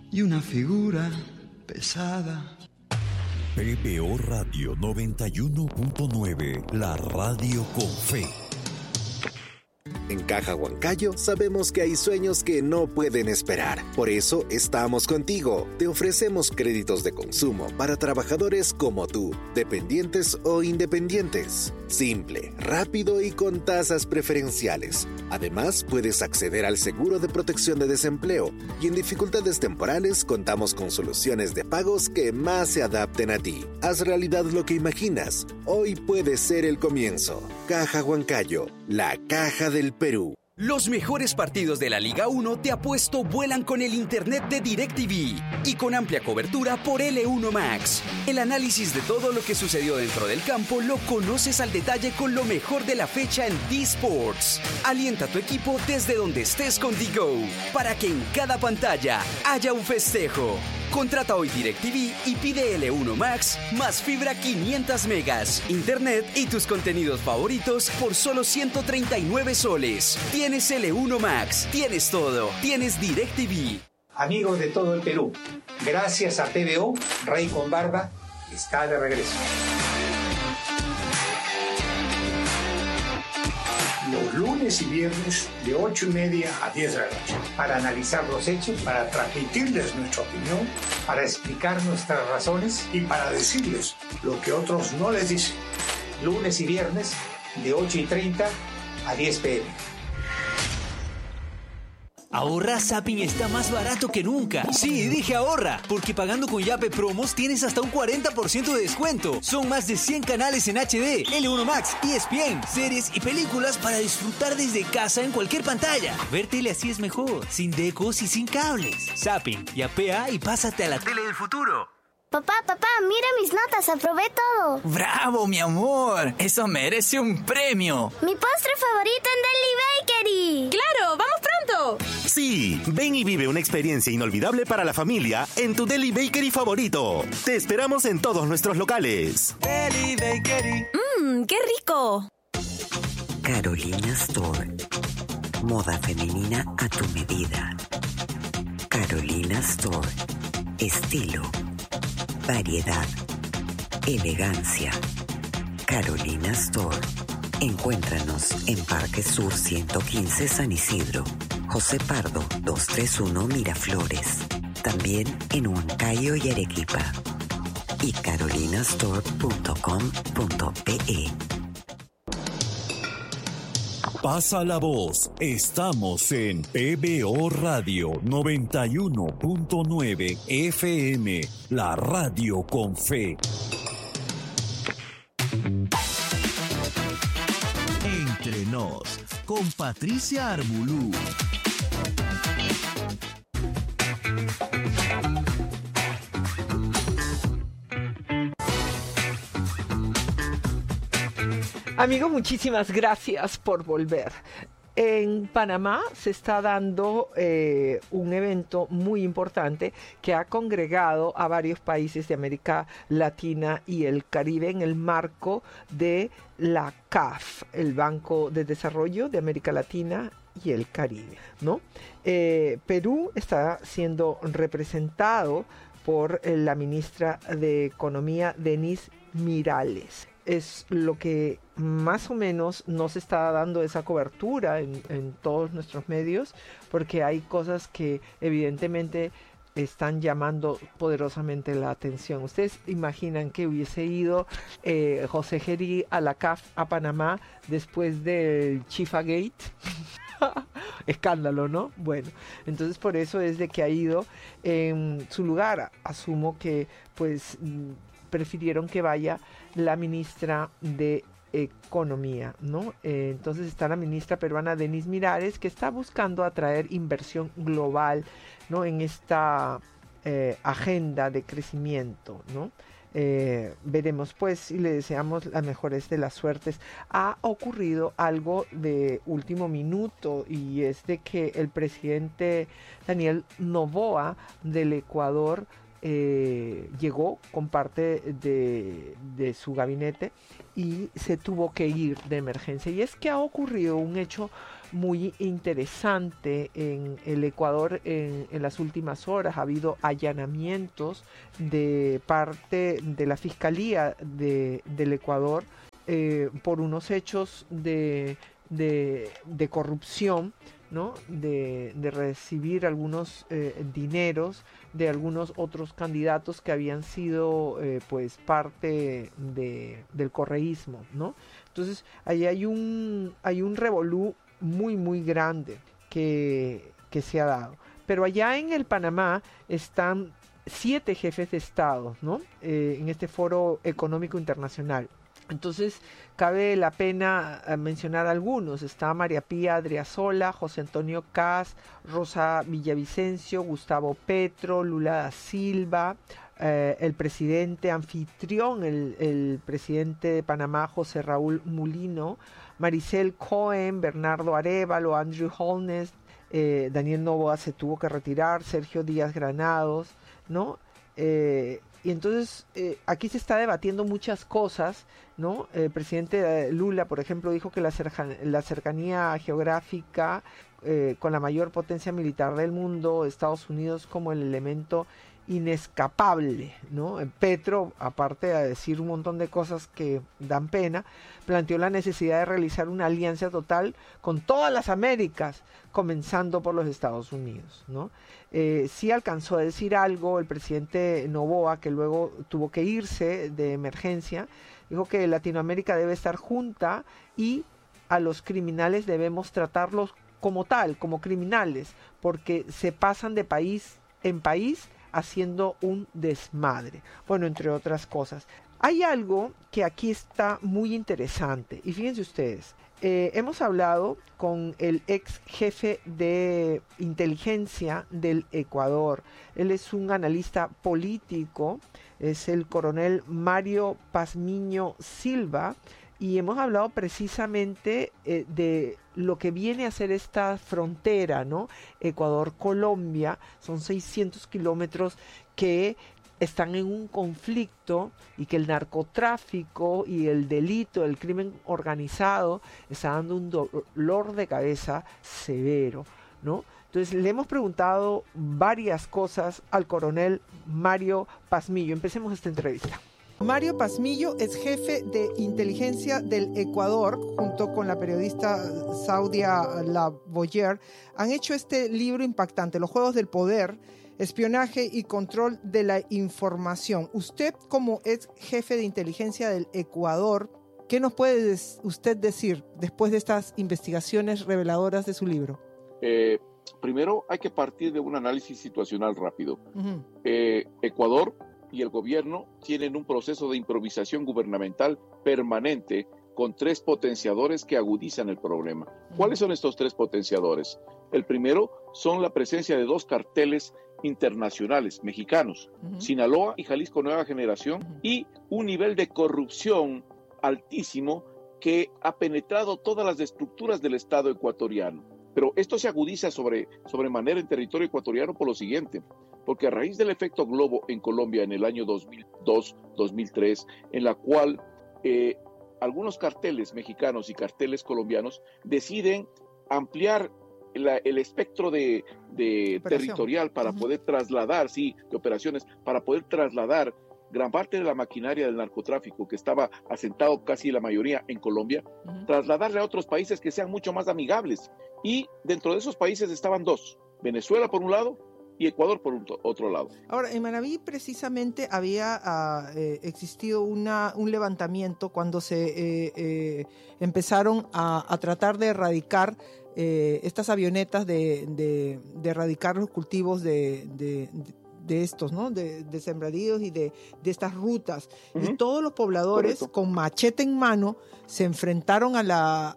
y una figura pesada. PBO Radio 91.9, la radio con fe. En Caja Huancayo sabemos que hay sueños que no pueden esperar. Por eso estamos contigo. Te ofrecemos créditos de consumo para trabajadores como tú, dependientes o independientes. Simple, rápido y con tasas preferenciales. Además, puedes acceder al seguro de protección de desempleo y en dificultades temporales contamos con soluciones de pagos que más se adapten a ti. Haz realidad lo que imaginas. Hoy puede ser el comienzo. Caja Huancayo, la caja del Perú. Los mejores partidos de la Liga 1 te apuesto vuelan con el internet de DirecTV y con amplia cobertura por L1 Max. El análisis de todo lo que sucedió dentro del campo lo conoces al detalle con lo mejor de la fecha en D-Sports. Alienta a tu equipo desde donde estés con DiGo para que en cada pantalla haya un festejo. Contrata hoy DirecTV y pide L1 Max más fibra 500 megas, internet y tus contenidos favoritos por solo 139 soles. Tienes L1 Max, tienes todo, tienes DirecTV. Amigos de todo el Perú, gracias a PBO, Rey con Barba está de regreso. Los lunes y viernes de 8:30 a 10 de la noche, para analizar los hechos, para transmitirles nuestra opinión, para explicar nuestras razones y para decirles lo que otros no les dicen. Lunes y viernes de 8:30 a 10 p.m. Ahorra, Zapping está más barato que nunca. Sí, dije ahorra, porque pagando con Yape Promos tienes hasta un 40% de descuento. Son más de 100 canales en HD, L1 Max, ESPN, series y películas para disfrutar desde casa en cualquier pantalla. Ver tele así es mejor, sin decos y sin cables. Zapping, yapea y pásate a la tele del futuro. Papá, mira mis notas, aprobé todo. ¡Bravo, mi amor! Eso merece un premio. Mi postre favorito en Deli Bakery. ¡Claro! ¡Vamos pronto! Sí, ven y vive una experiencia inolvidable para la familia en tu Deli Bakery favorito. Te esperamos en todos nuestros locales. Deli Bakery. ¡Qué rico! Carolina Store. Moda femenina a tu medida. Carolina Store. Estilo. Variedad, elegancia. Carolina Store. Encuéntranos en Parque Sur 115 San Isidro, José Pardo 231 Miraflores. También en Huancayo y Arequipa. Y carolinastore.com.pe. Pasa la voz. Estamos en PBO Radio 91.9 FM, la radio con fe. Entre nos, con Patricia Armbulú. Amigos, muchísimas gracias por volver. En Panamá se está dando un evento muy importante que ha congregado a varios países de América Latina y el Caribe en el marco de la CAF, el Banco de Desarrollo de América Latina y el Caribe, ¿no? Perú está siendo representado por la ministra de Economía, Denise Mirales. Es lo que más o menos no se está dando esa cobertura en todos nuestros medios, porque hay cosas que evidentemente están llamando poderosamente la atención. ¿Ustedes imaginan que hubiese ido José Gerí a la CAF a Panamá después del Chifagate? Escándalo, ¿no? Bueno, entonces por eso es de que ha ido en su lugar. Asumo que pues prefirieron que vaya la ministra de Economía, ¿no? Entonces está la ministra peruana Denise Mirales, que está buscando atraer inversión global, ¿no? En esta agenda de crecimiento, ¿no? Veremos pues y le deseamos las mejores de las suertes. Ha ocurrido algo de último minuto y es de que el presidente Daniel Noboa del Ecuador llegó con parte de su gabinete y se tuvo que ir de emergencia. Y es que ha ocurrido un hecho muy interesante en el Ecuador en las últimas horas. Ha habido allanamientos de parte de la Fiscalía del Ecuador por unos hechos de corrupción, ¿no? De recibir algunos dineros de algunos otros candidatos que habían sido pues parte del correísmo, ¿no? Entonces ahí hay un revolú muy grande que se ha dado. Pero allá en el Panamá están 7 jefes de Estado, ¿no? En este foro económico internacional. Entonces, cabe la pena mencionar algunos. Está María Pía Adriasola, José Antonio Caz, Rosa Villavicencio, Gustavo Petro, Lula da Silva, el presidente anfitrión, el presidente de Panamá, José Raúl Mulino, Maricel Cohen, Bernardo Arévalo, Andrew Holness, Daniel Noboa se tuvo que retirar, Sergio Díaz Granados, ¿no? Y entonces aquí se está debatiendo muchas cosas, ¿no? El presidente Lula, por ejemplo, dijo que la cercanía geográfica con la mayor potencia militar del mundo, Estados Unidos como el elemento inescapable, ¿no? Petro, aparte de decir un montón de cosas que dan pena, planteó la necesidad de realizar una alianza total con todas las Américas, comenzando por los Estados Unidos, ¿no? Sí alcanzó a decir algo el presidente Noboa, que luego tuvo que irse de emergencia, dijo que Latinoamérica debe estar junta y a los criminales debemos tratarlos como tal, como criminales, porque se pasan de país en país haciendo un desmadre, bueno, entre otras cosas. Hay algo que aquí está muy interesante, y fíjense ustedes, hemos hablado con el ex jefe de inteligencia del Ecuador. Él es un analista político, es el coronel Mario Pazmiño Silva, y hemos hablado precisamente de lo que viene a ser esta frontera, ¿no? Ecuador-Colombia, son 600 kilómetros que están en un conflicto y que el narcotráfico y el delito, el crimen organizado, está dando un dolor de cabeza severo, ¿no? Entonces le hemos preguntado varias cosas al coronel Mario Pazmiño. Empecemos esta entrevista. Mario Pazmiño es jefe de inteligencia del Ecuador, junto con la periodista Saudia Lavoyer. Han hecho este libro impactante, Los Juegos del Poder, Espionaje y Control de la Información. Usted, como ex jefe de inteligencia del Ecuador, ¿qué nos puede usted decir después de estas investigaciones reveladoras de su libro? Primero hay que partir de un análisis situacional rápido. Ecuador y el gobierno tienen un proceso de improvisación gubernamental permanente con 3 potenciadores que agudizan el problema. ¿Cuáles son estos 3 potenciadores? El primero son la presencia de 2 carteles internacionales mexicanos, Sinaloa y Jalisco Nueva Generación, y un nivel de corrupción altísimo que ha penetrado todas las estructuras del Estado ecuatoriano. Pero esto se agudiza sobremanera en territorio ecuatoriano por lo siguiente, porque a raíz del efecto globo en Colombia en el año 2002-2003, en la cual algunos carteles mexicanos y carteles colombianos deciden ampliar el espectro de territorial para poder trasladar, de operaciones, para poder trasladar gran parte de la maquinaria del narcotráfico que estaba asentado casi la mayoría en Colombia, trasladarle a otros países que sean mucho más amigables. Y dentro de esos países estaban 2, Venezuela por un lado y Ecuador por otro lado. Ahora, en Manabí precisamente había existido un levantamiento cuando se empezaron a tratar de erradicar estas avionetas, de erradicar los cultivos de estos, ¿no? De sembradíos y de estas rutas. Y todos los pobladores, correcto, con machete en mano, se enfrentaron a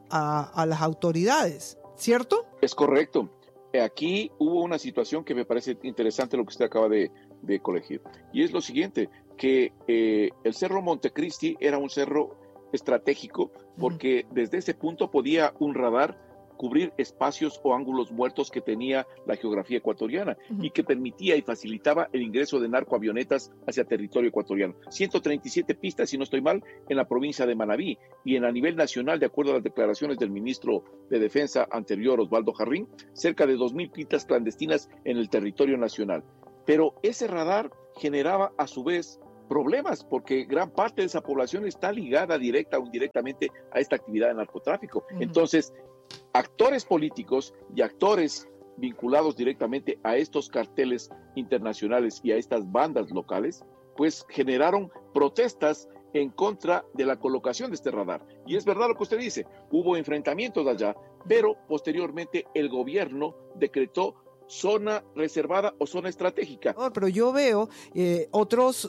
las autoridades, ¿cierto? Es correcto. Aquí hubo una situación que me parece interesante lo que usted acaba de colegir. Y es lo siguiente, que el Cerro Montecristi era un cerro estratégico porque desde ese punto podía un radar cubrir espacios o ángulos muertos que tenía la geografía ecuatoriana y que permitía y facilitaba el ingreso de narcoavionetas hacia territorio ecuatoriano. 137 pistas, si no estoy mal, en la provincia de Manabí, y a nivel nacional, de acuerdo a las declaraciones del ministro de Defensa anterior, Osvaldo Jarrín, cerca de 2,000 pistas clandestinas en el territorio nacional. Pero ese radar generaba a su vez problemas, porque gran parte de esa población está ligada directa o indirectamente a esta actividad de narcotráfico. Entonces, actores políticos y actores vinculados directamente a estos carteles internacionales y a estas bandas locales, pues generaron protestas en contra de la colocación de este radar. Y es verdad lo que usted dice, hubo enfrentamientos allá, pero posteriormente el gobierno decretó zona reservada o zona estratégica. Pero yo veo otros,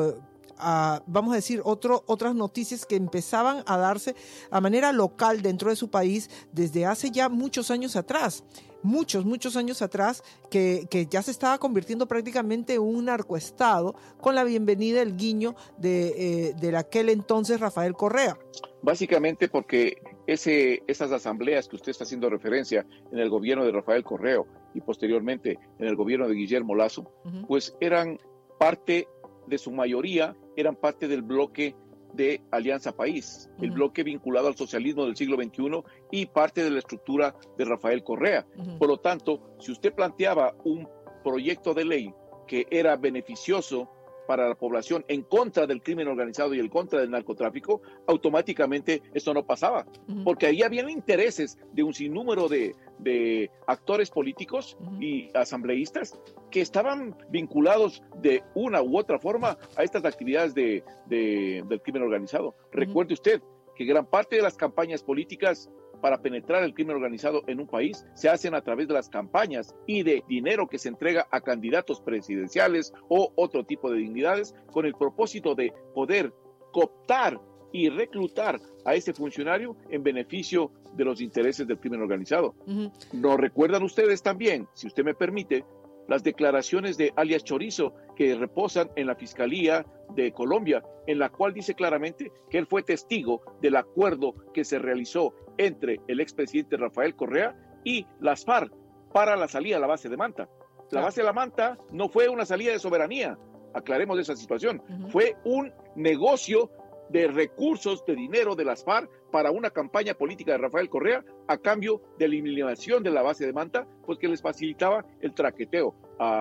vamos a decir, otras noticias que empezaban a darse a manera local dentro de su país desde hace ya muchos años atrás. Muchos años atrás, que ya se estaba convirtiendo prácticamente en un narcoestado, con la bienvenida, el guiño de aquel entonces Rafael Correa. Básicamente porque esas asambleas que usted está haciendo referencia en el gobierno de Rafael Correa y posteriormente en el gobierno de Guillermo Lasso, pues eran parte de su mayoría, eran parte del bloque de Alianza País, el bloque vinculado al socialismo del siglo XXI y parte de la estructura de Rafael Correa. Por lo tanto, si usted planteaba un proyecto de ley que era beneficioso para la población en contra del crimen organizado y en contra del narcotráfico, automáticamente esto no pasaba, porque ahí habían intereses de un sinnúmero de actores políticos y asambleístas que estaban vinculados de una u otra forma a estas actividades del crimen organizado. Recuerde usted que gran parte de las campañas políticas para penetrar el crimen organizado en un país se hacen a través de las campañas y de dinero que se entrega a candidatos presidenciales o otro tipo de dignidades con el propósito de poder cooptar y reclutar a ese funcionario en beneficio de los intereses del crimen organizado. ¿No recuerdan ustedes también, si usted me permite, las declaraciones de alias Chorizo que reposan en la Fiscalía de Colombia, en la cual dice claramente que él fue testigo del acuerdo que se realizó entre el expresidente Rafael Correa y las FARC para la salida a la base de Manta? La base de la Manta no fue una salida de soberanía, aclaremos esa situación, fue un negocio de recursos, de dinero de las FARC para una campaña política de Rafael Correa a cambio de la eliminación de la base de Manta, pues que les facilitaba el traqueteo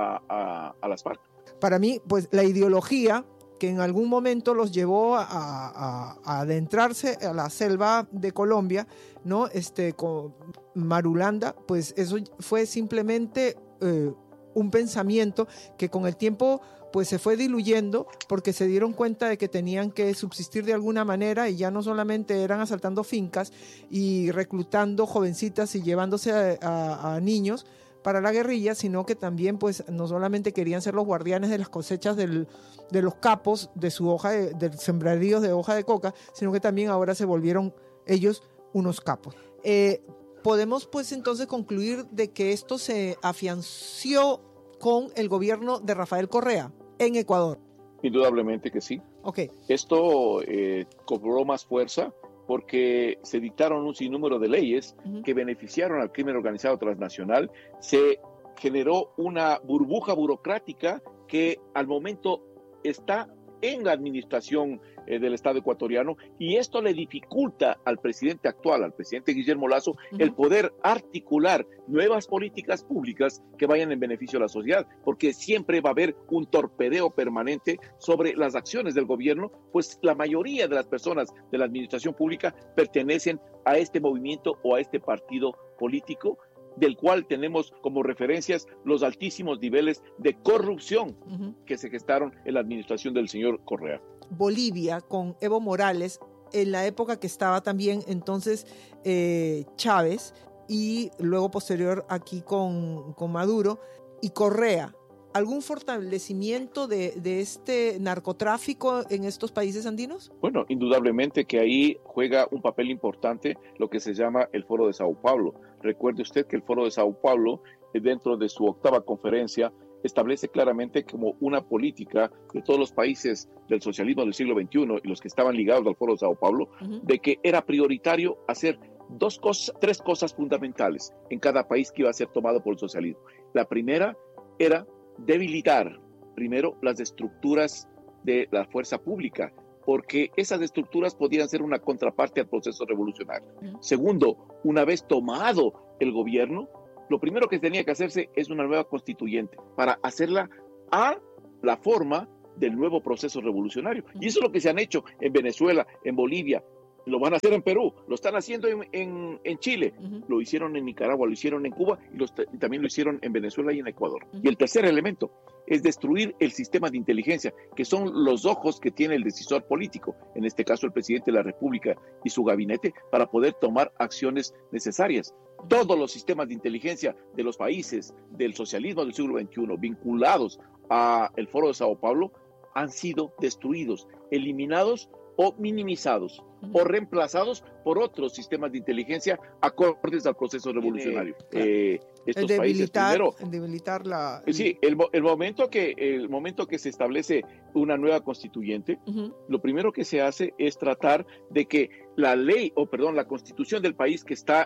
a las FARC. Para mí, pues la ideología que en algún momento los llevó a adentrarse a la selva de Colombia, ¿no? Con Marulanda, pues eso fue simplemente un pensamiento que con el tiempo pues se fue diluyendo porque se dieron cuenta de que tenían que subsistir de alguna manera y ya no solamente eran asaltando fincas y reclutando jovencitas y llevándose a niños para la guerrilla, sino que también pues no solamente querían ser los guardianes de las cosechas de los capos de su hoja de sembradíos de hoja de coca, sino que también ahora se volvieron ellos unos capos. Podemos pues entonces concluir de que esto se afianció con el gobierno de Rafael Correa en Ecuador. Indudablemente que sí. Esto cobró más fuerza porque se dictaron un sinnúmero de leyes que beneficiaron al crimen organizado transnacional. Se generó una burbuja burocrática que al momento está en la administración del Estado ecuatoriano, y esto le dificulta al presidente actual, al presidente Guillermo Lasso, el poder articular nuevas políticas públicas que vayan en beneficio de la sociedad, porque siempre va a haber un torpedeo permanente sobre las acciones del gobierno, pues la mayoría de las personas de la administración pública pertenecen a este movimiento o a este partido político, del cual tenemos como referencias los altísimos niveles de corrupción que se gestaron en la administración del señor Correa. Bolivia con Evo Morales, en la época que estaba también entonces Chávez, y luego posterior aquí con Maduro y Correa. ¿Algún fortalecimiento de este narcotráfico en estos países andinos? Bueno, indudablemente que ahí juega un papel importante lo que se llama el Foro de Sao Paulo. Recuerde usted que el Foro de Sao Paulo, dentro de su 8ª conferencia, establece claramente como una política de todos los países del socialismo del siglo XXI y los que estaban ligados al Foro de Sao Paulo, de que era prioritario hacer tres cosas fundamentales en cada país que iba a ser tomado por el socialismo. La primera era debilitar, primero, las estructuras de la fuerza pública, porque esas estructuras podían ser una contraparte al proceso revolucionario. Segundo, una vez tomado el gobierno, lo primero que tenía que hacerse es una nueva constituyente para hacerla a la forma del nuevo proceso revolucionario. Y eso es lo que se han hecho en Venezuela, en Bolivia, lo van a hacer en Perú, lo están haciendo en Chile, lo hicieron en Nicaragua, lo hicieron en Cuba y también lo hicieron en Venezuela y en Ecuador. Y el tercer elemento es destruir el sistema de inteligencia, que son los ojos que tiene el decisor político, en este caso el presidente de la República y su gabinete, para poder tomar acciones necesarias. Todos los sistemas de inteligencia de los países del socialismo del siglo XXI vinculados al Foro de Sao Paulo han sido destruidos, eliminados o minimizados o reemplazados por otros sistemas de inteligencia acordes al proceso revolucionario. Estos países primero, debilitar la... Sí, el momento que se establece una nueva constituyente, lo primero que se hace es tratar de que la constitución del país que está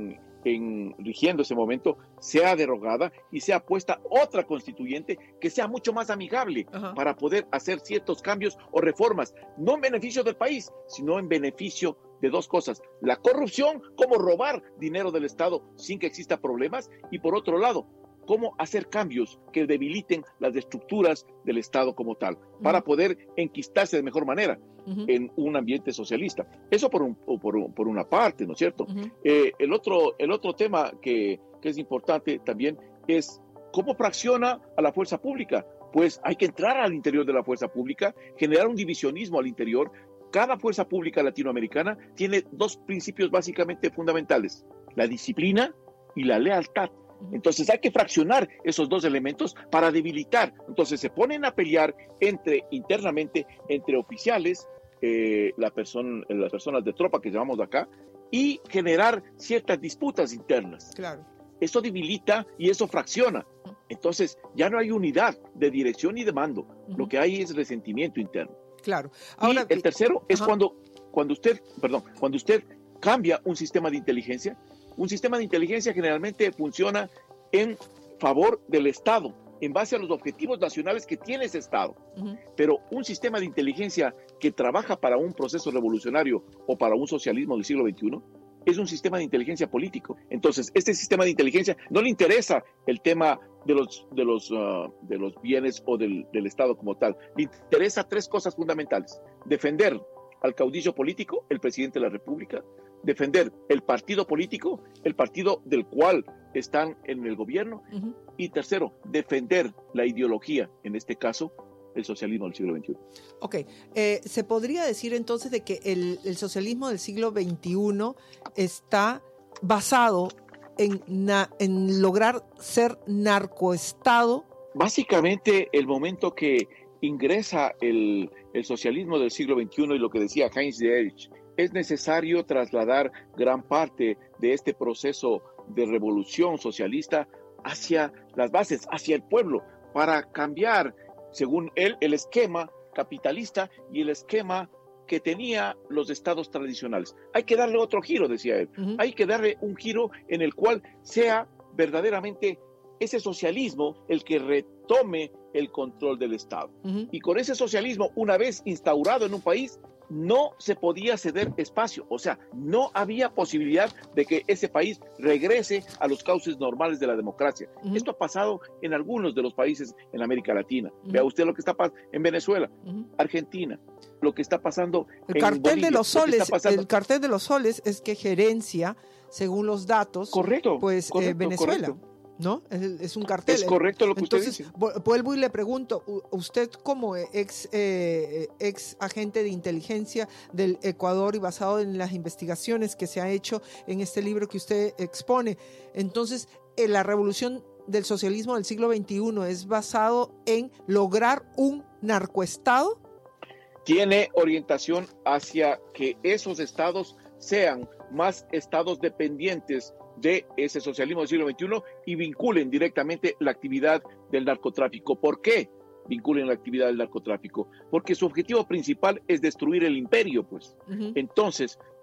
rigiendo ese momento sea derogada y sea puesta otra constituyente que sea mucho más amigable para poder hacer ciertos cambios o reformas, no en beneficio del país, sino en beneficio de dos cosas: la corrupción, cómo robar dinero del Estado sin que exista problemas, y por otro lado, cómo hacer cambios que debiliten las estructuras del Estado como tal, para poder enquistarse de mejor manera en un ambiente socialista. Eso por una parte, ¿no es cierto? El otro tema que es importante también es cómo fracciona a la fuerza pública. Pues hay que entrar al interior de la fuerza pública, generar un divisionismo al interior. Cada fuerza pública latinoamericana tiene dos principios básicamente fundamentales: la disciplina y la lealtad. Entonces hay que fraccionar esos dos elementos para debilitar. Entonces se ponen a pelear internamente entre oficiales, las personas de tropa que llamamos acá, y generar ciertas disputas internas. Claro. Eso debilita y eso fracciona. Entonces ya no hay unidad de dirección y de mando. Lo que hay es resentimiento interno. Claro. Ahora, y el tercero es cuando usted cambia un sistema de inteligencia. Un sistema de inteligencia generalmente funciona en favor del Estado, en base a los objetivos nacionales que tiene ese Estado. Pero un sistema de inteligencia que trabaja para un proceso revolucionario o para un socialismo del siglo XXI es un sistema de inteligencia político. Entonces, este sistema de inteligencia no le interesa el tema de los bienes o del Estado como tal. Le interesa tres cosas fundamentales: defender al caudillo político, el presidente de la República; defender el partido político, el partido del cual están en el gobierno; y tercero, defender la ideología, en este caso, el socialismo del siglo XXI. Ok, ¿se podría decir entonces de que el socialismo del siglo XXI está basado en lograr ser narcoestado? Básicamente, el momento que ingresa el socialismo del siglo XXI, y lo que decía Heinz Dietrich, es necesario trasladar gran parte de este proceso de revolución socialista hacia las bases, hacia el pueblo, para cambiar, según él, el esquema capitalista y el esquema que tenía los estados tradicionales. Hay que darle otro giro, decía él. Hay que darle un giro en el cual sea verdaderamente ese socialismo el que retome el control del Estado. Y con ese socialismo, una vez instaurado en un país, no se podía ceder espacio, o sea, no había posibilidad de que ese país regrese a los cauces normales de la democracia. Esto ha pasado en algunos de los países en América Latina. Vea usted lo que está pasando en Venezuela, Argentina, lo que está pasando en cartel Bolivia, de los soles. El cartel de los soles es que gerencia, según los datos, Venezuela. Correcto. ¿No? Es un cartel. Es correcto lo que usted dice. Vuelvo y le pregunto, usted como ex agente de inteligencia del Ecuador y basado en las investigaciones que se ha hecho en este libro que usted expone, entonces, la revolución del socialismo del siglo XXI es basado en lograr un narcoestado. Tiene orientación hacia que esos estados sean más estados dependientes de ese socialismo del siglo XXI y vinculen directamente la actividad del narcotráfico. ¿Por qué vinculen la actividad del narcotráfico? Porque su objetivo principal es destruir el imperio, pues. Entonces,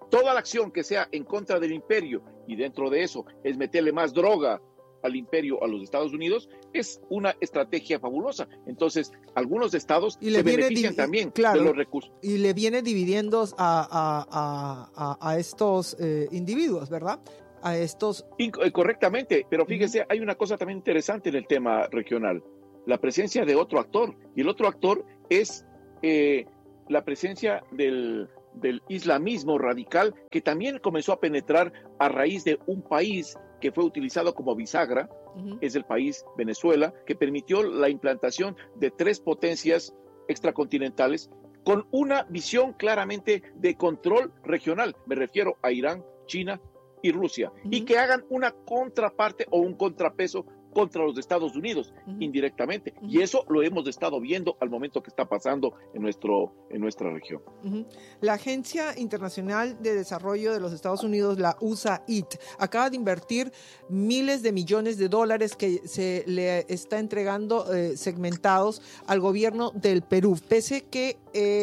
toda la acción que sea en contra del imperio, y dentro de eso es meterle más droga al imperio, a los Estados Unidos, es una estrategia fabulosa. Entonces, algunos estados se benefician también de los recursos. Y le viene dividendos a estos individuos, ¿verdad? A estos... Correctamente, pero fíjese, hay una cosa también interesante en el tema regional, la presencia de otro actor, y el otro actor es la presencia del islamismo radical, que también comenzó a penetrar a raíz de un país que fue utilizado como bisagra, es el país Venezuela, que permitió la implantación de 3 potencias extracontinentales con una visión claramente de control regional. Me refiero a Irán, China y Rusia, y que hagan una contraparte o un contrapeso contra los Estados Unidos, indirectamente. Y eso lo hemos estado viendo al momento que está pasando en nuestra región. La Agencia Internacional de Desarrollo de los Estados Unidos, la USAID, acaba de invertir miles de millones de dólares que se le está entregando segmentados al gobierno del Perú, pese que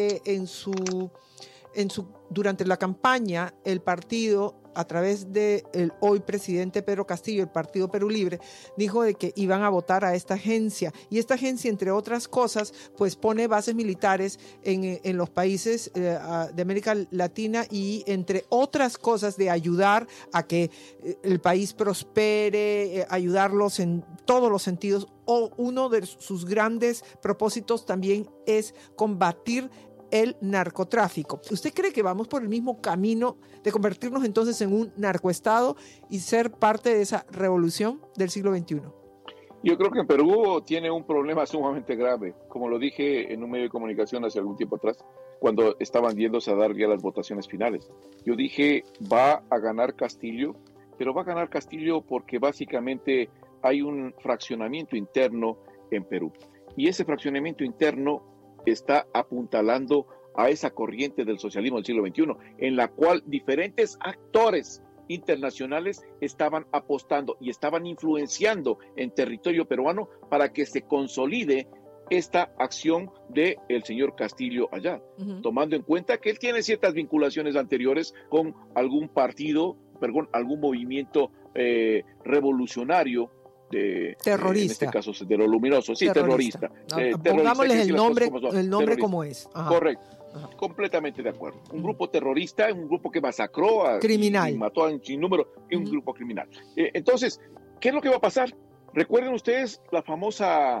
durante la campaña el partido, a través del hoy presidente Pedro Castillo, el Partido Perú Libre, dijo de que iban a votar a esta agencia. Y esta agencia, entre otras cosas, pues pone bases militares en los países de América Latina y, entre otras cosas, de ayudar a que el país prospere, ayudarlos en todos los sentidos. O uno de sus grandes propósitos también es combatir el narcotráfico. ¿Usted cree que vamos por el mismo camino de convertirnos entonces en un narcoestado y ser parte de esa revolución del siglo XXI? Yo creo que en Perú tiene un problema sumamente grave, como lo dije en un medio de comunicación hace algún tiempo atrás, cuando estaban yéndose a dar ya las votaciones finales. Yo dije, va a ganar Castillo, pero va a ganar Castillo porque básicamente hay un fraccionamiento interno en Perú. Y ese fraccionamiento interno está apuntalando a esa corriente del socialismo del siglo XXI, en la cual diferentes actores internacionales estaban apostando y estaban influenciando en territorio peruano para que se consolide esta acción del señor Castillo allá, tomando en cuenta que él tiene ciertas vinculaciones anteriores con algún algún movimiento revolucionario terrorista. En este caso, de lo luminoso, sí, terrorista. Pongámosles el nombre como es. Ajá. Correcto. Ajá. Completamente de acuerdo. Un grupo terrorista, un grupo que masacró criminal. Y mató a un sinnúmero, y un grupo criminal. Entonces, ¿qué es lo que va a pasar? Recuerden ustedes la famosa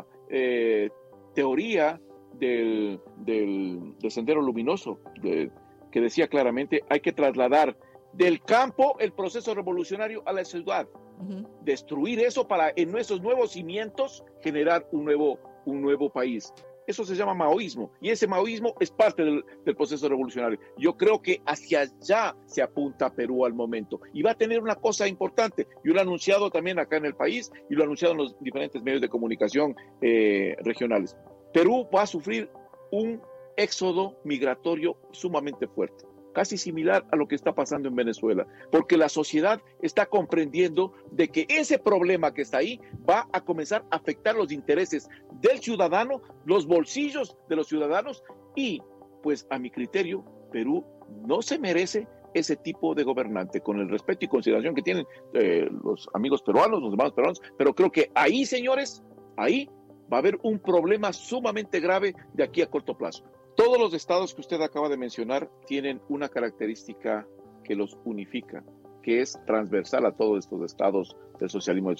teoría del sendero luminoso, que decía claramente, hay que trasladar del campo el proceso revolucionario a la ciudad. Destruir eso para en nuestros nuevos cimientos generar un nuevo país. Eso se llama maoísmo, y ese maoísmo es parte del proceso revolucionario. Yo creo que hacia allá se apunta Perú al momento, y va a tener una cosa importante. Yo lo he anunciado también acá en el país, y lo he anunciado en los diferentes medios de comunicación regionales. Perú va a sufrir un éxodo migratorio sumamente fuerte, casi similar a lo que está pasando en Venezuela, porque la sociedad está comprendiendo de que ese problema que está ahí va a comenzar a afectar los intereses del ciudadano, los bolsillos de los ciudadanos, y pues a mi criterio, Perú no se merece ese tipo de gobernante, con el respeto y consideración que tienen los amigos peruanos, los hermanos peruanos, pero creo que ahí, señores, ahí va a haber un problema sumamente grave de aquí a corto plazo. Todos los estados que usted acaba de mencionar tienen una característica que los unifica, que es transversal a todos estos estados del socialismo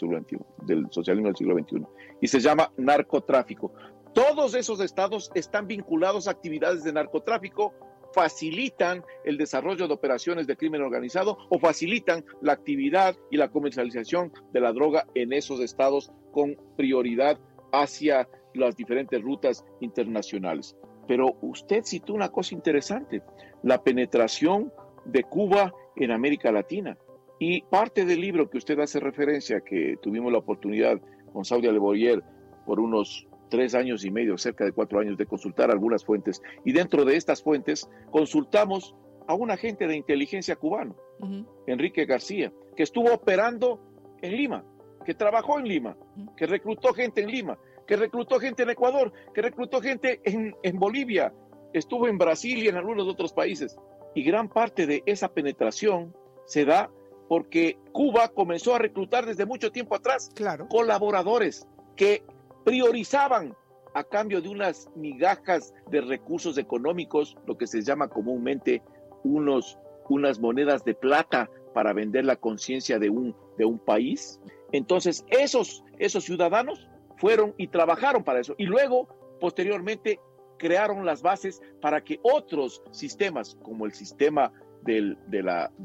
del siglo XXI, y se llama narcotráfico. Todos esos estados están vinculados a actividades de narcotráfico, facilitan el desarrollo de operaciones de crimen organizado o facilitan la actividad y la comercialización de la droga en esos estados con prioridad hacia las diferentes rutas internacionales. Pero usted citó una cosa interesante, la penetración de Cuba en América Latina. Y parte del libro que usted hace referencia, que tuvimos la oportunidad con Saudia Leboyer por unos 3 años y medio, cerca de 4 años, de consultar algunas fuentes. Y dentro de estas fuentes consultamos a un agente de inteligencia cubano, Enrique García, que estuvo operando en Lima, que trabajó en Lima, que reclutó gente en Lima, que reclutó gente en Ecuador, que reclutó gente en Bolivia, estuvo en Brasil y en algunos otros países. Y gran parte de esa penetración se da porque Cuba comenzó a reclutar desde mucho tiempo atrás colaboradores que priorizaban a cambio de unas migajas de recursos económicos, lo que se llama comúnmente unas monedas de plata para vender la conciencia de un país. Entonces esos ciudadanos fueron y trabajaron para eso y luego posteriormente crearon las bases para que otros sistemas como el sistema de